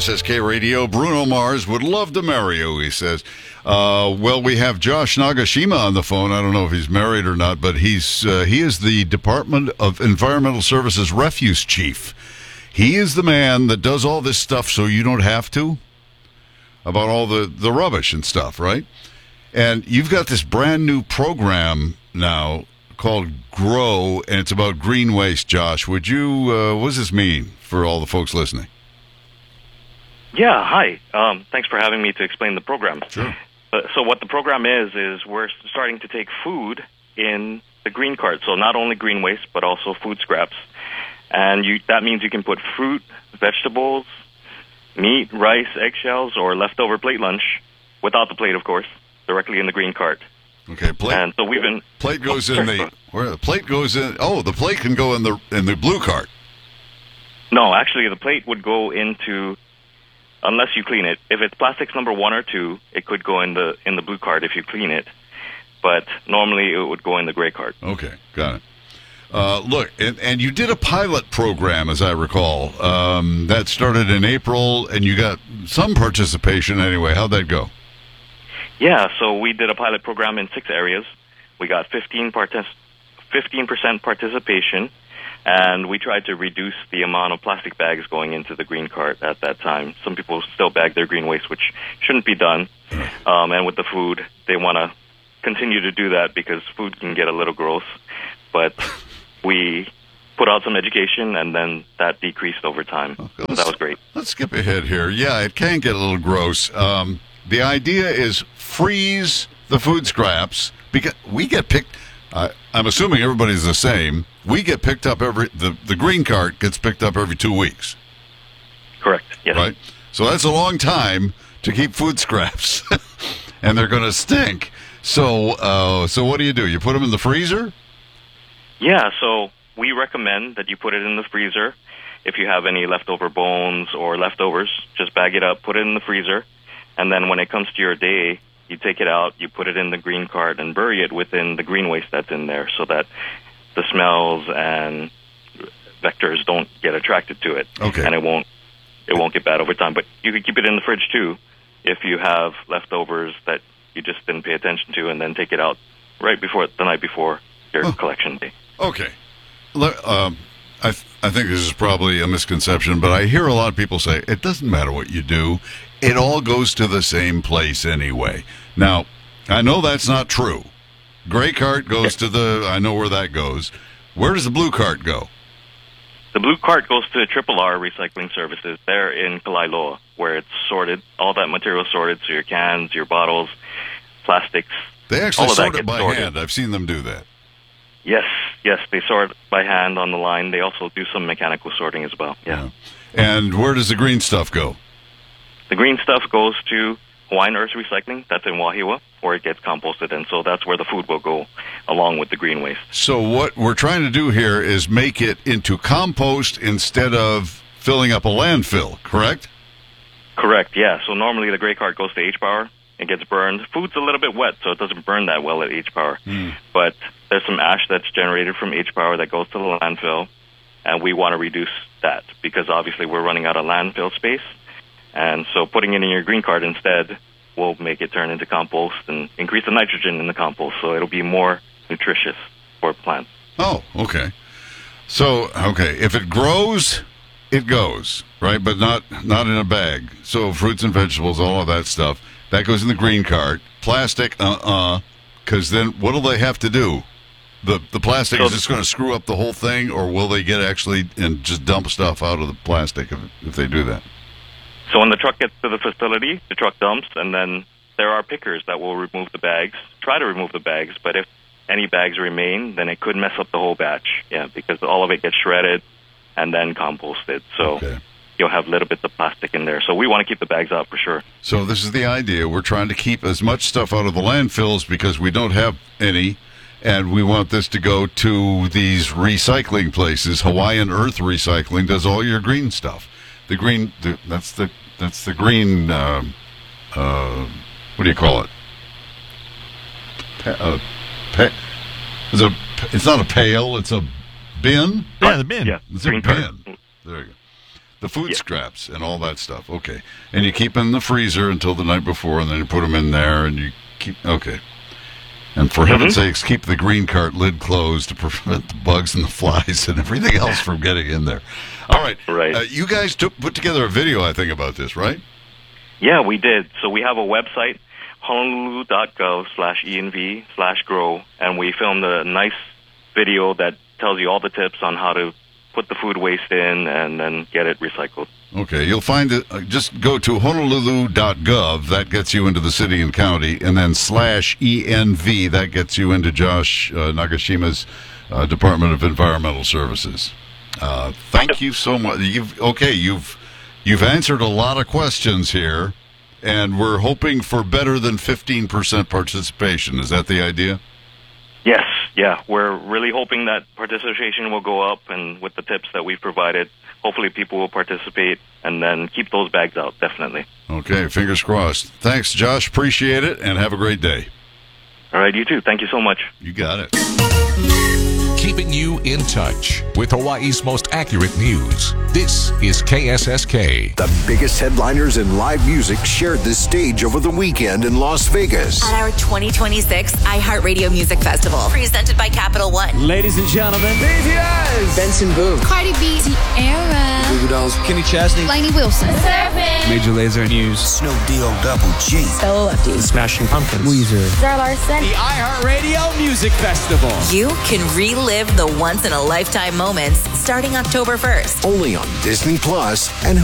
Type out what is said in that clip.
RSSK Radio. Bruno Mars would love to marry you, he says. Well, we have Josh Nagashima on the phone. I don't know if he's married or not, but he is the Department of Environmental Services Refuse Chief. He is the man that does all this stuff so you don't have to, about all the rubbish and stuff, right? And you've got this brand new program now called GROW, and it's about green waste. Josh, would you, what does this mean for all the folks listening? Yeah, hi. Thanks for having me to explain the program. Sure. So what the program is we're starting to take food in the green cart. So not only green waste, but also food scraps. And that means you can put fruit, vegetables, meat, rice, eggshells, or leftover plate lunch, without the plate, of course, directly in the green cart. Okay, plate. And so plate goes in the plate goes in. Oh, the plate can go in the blue cart. No, actually, the plate would go into, unless you clean it. If it's plastics number 1 or 2, it could go in the blue cart if you clean it. But normally, it would go in the gray cart. Okay, got it. Look, and you did a pilot program, as I recall. That started in April, and you got some participation anyway. How'd that go? Yeah, so we did a pilot program in 6 areas. We got 15% participation, and we tried to reduce the amount of plastic bags going into the green cart at that time. Some people still bag their green waste, which shouldn't be done. And with the food, they want to continue to do that because food can get a little gross. But we put out some education, and then that decreased over time. Okay, that was great. Let's skip ahead here. Yeah, it can get a little gross. The idea is freeze the food scraps, because we get picked. I'm assuming everybody's the same. We get picked up the green cart gets picked up every 2 weeks. Correct. Yes. Right. So that's a long time to keep food scraps, and they're going to stink. So what do? You put them in the freezer? Yeah. So we recommend that you put it in the freezer. If you have any leftover bones or leftovers, just bag it up, put it in the freezer. And then when it comes to your day, you take it out, you put it in the green cart and bury it within the green waste that's in there so that the smells and vectors don't get attracted to it. Okay. And it won't get bad over time. But you could keep it in the fridge too if you have leftovers that you just didn't pay attention to, and then take it out right before the night before your collection day. Okay. I think this is probably a misconception, but I hear a lot of people say, it doesn't matter what you do. It all goes to the same place anyway. Now, I know that's not true. Gray cart goes to I know where that goes. Where does the blue cart go? The blue cart goes to Triple R Recycling Services. They're in Kailua, where it's sorted, all that material sorted, so your cans, your bottles, plastics. They actually sort it by hand. I've seen them do that. Yes, they sort by hand on the line. They also do some mechanical sorting as well. Yeah. And where does the green stuff go? The green stuff goes to Hawaiian Earth Recycling. That's in Wahiawa, where it gets composted, and so that's where the food will go along with the green waste. So what we're trying to do here is make it into compost instead of filling up a landfill, correct? Correct, yeah. So normally the gray cart goes to H-Power. It gets burned. Food's a little bit wet, so it doesn't burn that well at H-Power. But there's some ash that's generated from H-Power that goes to the landfill, and we want to reduce that because obviously we're running out of landfill space. And so putting it in your green cart instead will make it turn into compost and increase the nitrogen in the compost, so it'll be more nutritious for plants. Oh, okay. So, if it grows, it goes, right? But not in a bag. So fruits and vegetables, all of that stuff, that goes in the green cart. Plastic, because then what do they have to do? The plastic is just going to screw up the whole thing, or will they get actually and just dump stuff out of the plastic if they do that? So when the truck gets to the facility, the truck dumps, and then there are pickers that will remove the bags, try to remove the bags, but if any bags remain, then it could mess up the whole batch, because all of it gets shredded and then composted. So you'll have little bits of plastic in there. So we want to keep the bags out for sure. So this is the idea. We're trying to keep as much stuff out of the landfills because we don't have any, and we want this to go to these recycling places. Hawaiian Earth Recycling does all your green stuff. The green, that's the green, what do you call it? It's not a pail, it's a bin? Yeah, the bin. Yeah, it's a bin. There you go. The food scraps and all that stuff. Okay. And you keep them in the freezer until the night before, and then you put them in there, and you keep... Okay. And for heaven's sakes, keep the green cart lid closed to prevent the bugs and the flies and everything else from getting in there. All right. Right. You guys put together a video, I think, about this, right? Yeah, we did. So we have a website, honolulu.gov/env/grow, and we filmed a nice video that tells you all the tips on how to put the food waste in and then get it recycled. Okay, you'll find it. Just go to honolulu.gov. That gets you into the city and county, and then /ENV. That gets you into Josh Nagashima's Department of Environmental Services. Thank you so much. You've answered a lot of questions here, and we're hoping for better than 15% participation. Is that the idea? Yes, yeah. We're really hoping that participation will go up, and with the tips that we've provided, hopefully people will participate and then keep those bags out, definitely. Okay, fingers crossed. Thanks, Josh. Appreciate it, and have a great day. All right, you too. Thank you so much. You got it. Keeping you in touch with Hawaii's most accurate news. This is KSSK. The biggest headliners in live music shared this stage over the weekend in Las Vegas. At our 2026 iHeartRadio Music Festival, presented by Capital One. Ladies and gentlemen, BTS, Benson Boone, Cardi B, Tierra, Goo Goo Dolls, Kenny Chesney, Lainey Wilson, Major Lazer News, Snoop D-O-Double-G, Stella Lefty, Smashing Pumpkins, Weezer, Zara Larson. the iHeartRadio Music Festival. You can relive the once-in-a-lifetime moments starting October 1st. only on Disney Plus and